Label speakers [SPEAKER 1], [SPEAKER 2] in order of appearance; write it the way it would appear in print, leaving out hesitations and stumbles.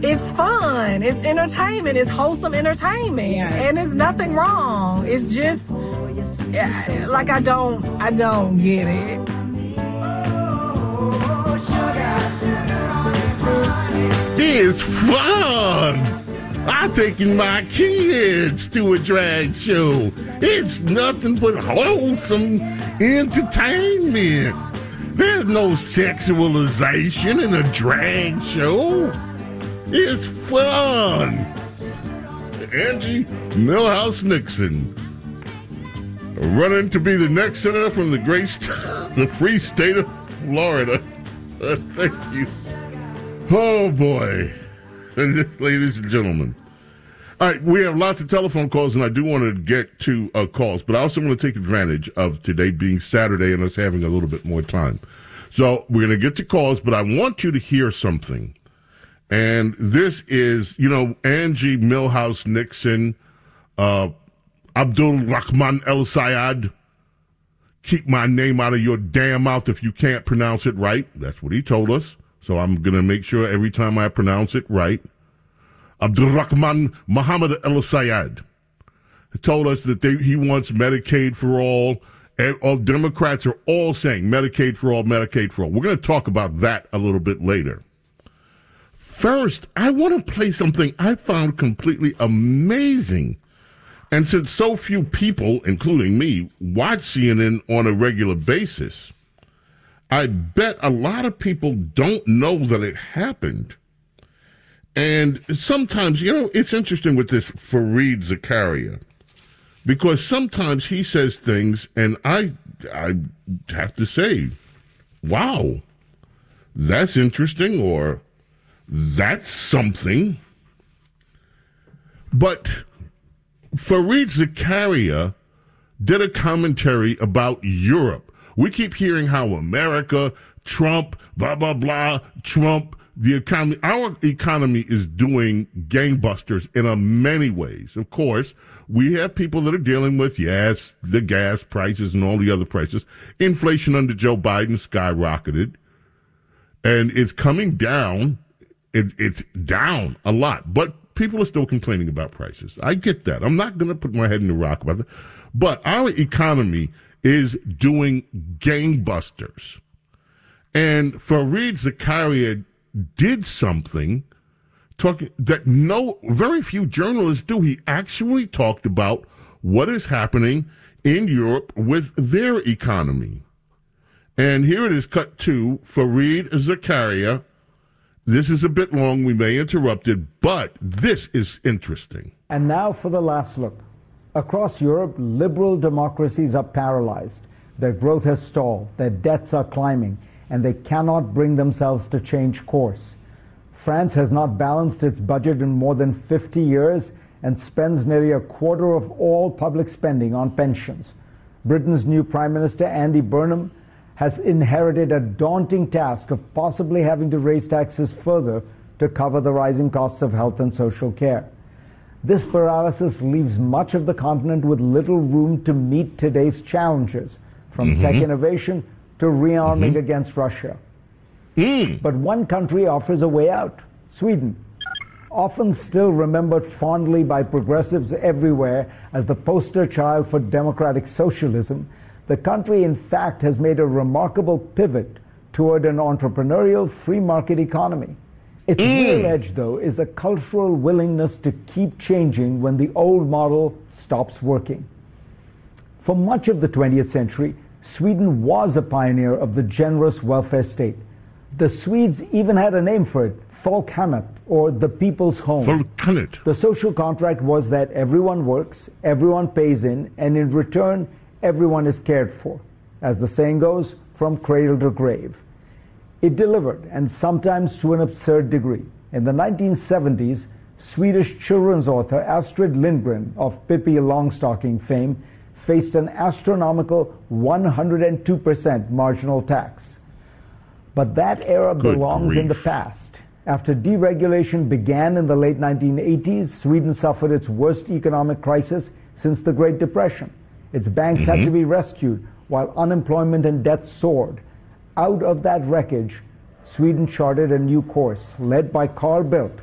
[SPEAKER 1] it's fun. It's entertainment. It's wholesome entertainment. Yeah. And there's nothing wrong. It's just, like, I don't get it.
[SPEAKER 2] It's fun. I'm taking my kids to a drag show. It's nothing but wholesome entertainment. There's no sexualization in a drag show. It's fun. Angie Milhouse Nixon, running to be the next senator from the free state of Florida. Thank you. Oh, boy. Ladies and gentlemen. All right, we have lots of telephone calls, and I do want to get to calls, but I also want to take advantage of today being Saturday and us having a little bit more time. So we're going to get to calls, but I want you to hear something. And this is, Angie Milhouse Nixon, Abdul Rahman El Sayed. Keep my name out of your damn mouth if you can't pronounce it right. That's what he told us. So I'm going to make sure every time I pronounce it right. Abdul Rahman Muhammad El Sayed told us that he wants Medicaid for all. All Democrats are all saying Medicaid for all, Medicaid for all. We're going to talk about that a little bit later. First, I want to play something I found completely amazing. And since so few people, including me, watch CNN on a regular basis, I bet a lot of people don't know that it happened. And sometimes, it's interesting with this Fareed Zakaria, because sometimes he says things, and I have to say, wow, that's interesting, or that's something. But Fareed Zakaria did a commentary about Europe. We keep hearing how America, Trump, blah, blah, blah, Trump, the economy. Our economy is doing gangbusters in many ways. Of course, we have people that are dealing with, the gas prices and all the other prices. Inflation under Joe Biden skyrocketed, and it's coming down. It's down a lot, but people are still complaining about prices. I get that. I'm not going to put my head in the rock about that. But our economy is doing gangbusters. And Fareed Zakaria did something that very few journalists do. He actually talked about what is happening in Europe with their economy. And here it is, cut to Fareed Zakaria. This is a bit long. We may interrupt it, but this is interesting.
[SPEAKER 3] And now for the last look. Across Europe, liberal democracies are paralyzed. Their growth has stalled, their debts are climbing, and they cannot bring themselves to change course. France has not balanced its budget in more than 50 years and spends nearly a quarter of all public spending on pensions. Britain's new Prime Minister, Andy Burnham, has inherited a daunting task of possibly having to raise taxes further to cover the rising costs of health and social care. This paralysis leaves much of the continent with little room to meet today's challenges, from tech innovation to rearming against Russia. But one country offers a way out, Sweden. Often still remembered fondly by progressives everywhere as the poster child for democratic socialism, the country, in fact, has made a remarkable pivot toward an entrepreneurial free market economy. Its real edge, though, is a cultural willingness to keep changing when the old model stops working. For much of the 20th century, Sweden was a pioneer of the generous welfare state. The Swedes even had a name for it, Folkhemmet, or the people's home.
[SPEAKER 2] Folkhemmet.
[SPEAKER 3] The social contract was that everyone works, everyone pays in, and in return, everyone is cared for. As the saying goes, from cradle to grave. It delivered, and sometimes to an absurd degree. In the 1970s, Swedish children's author Astrid Lindgren of Pippi Longstocking fame faced an astronomical 102% marginal tax. But that era belongs in the past. After deregulation began in the late 1980s, Sweden suffered its worst economic crisis since the Great Depression. Its banks had to be rescued while unemployment and debt soared. Out of that wreckage, Sweden charted a new course, led by Carl Bildt,